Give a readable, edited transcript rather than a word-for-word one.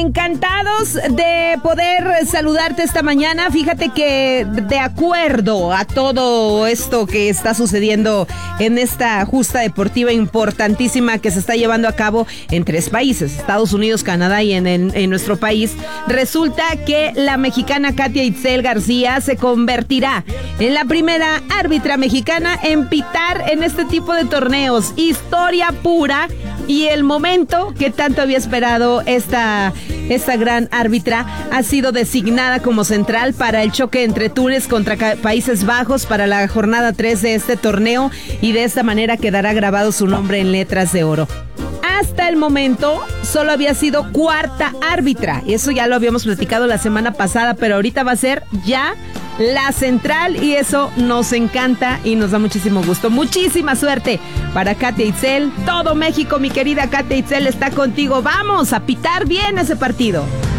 Encantados de poder saludarte esta mañana. Fíjate que de acuerdo a todo esto que está sucediendo en esta justa deportiva importantísima que se está llevando a cabo en 3 países, Estados Unidos, Canadá y en nuestro país, resulta que la mexicana Katia Itzel García se convertirá en la primera árbitra mexicana en pitar en este tipo de torneos. Historia pura. Y el momento que tanto había esperado esta gran árbitra ha sido designada como central para el choque entre Túnez contra Países Bajos para la jornada 3 de este torneo, y de esta manera quedará grabado su nombre en letras de oro. Hasta el momento solo había sido 4ª árbitra, eso ya lo habíamos platicado la semana pasada, pero ahorita va a ser ya la central, y eso nos encanta y nos da muchísimo gusto. Muchísima suerte para Katia Itzel. Todo México, mi querida Katia Itzel, está contigo. Vamos a pitar bien ese partido.